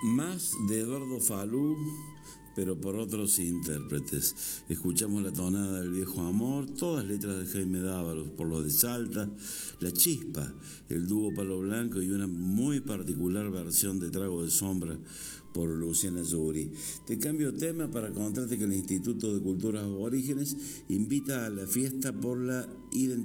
Más de Eduardo Falú, pero por otros intérpretes. Escuchamos la tonada del viejo amor, todas letras de Jaime Dávalos, por lo de Salta, La Chispa, el dúo Palo Blanco y una muy particular versión de Trago de Sombra por Luciana Yuri. Te cambio tema para contarte que el Instituto de Culturas Aborígenes invita a la fiesta por la identidad